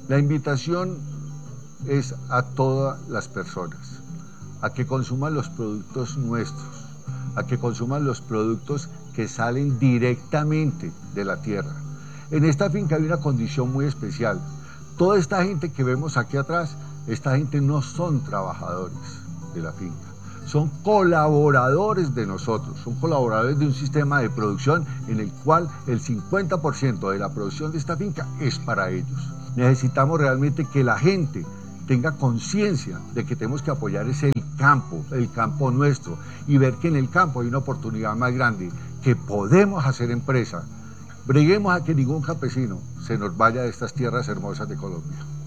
La invitación es a todas las personas, a que consuman los productos nuestros, a que consuman los productos que salen directamente de la tierra. En esta finca hay una condición muy especial. Toda esta gente que vemos aquí atrás, esta gente no son trabajadores de la finca, son colaboradores de nosotros, son colaboradores de un sistema de producción en el cual el 50% de la producción de esta finca es para ellos. Necesitamos realmente que la gente tenga conciencia de que tenemos que apoyar ese el campo nuestro, y ver que en el campo hay una oportunidad más grande, que podemos hacer empresa. Breguemos a que ningún campesino se nos vaya de estas tierras hermosas de Colombia.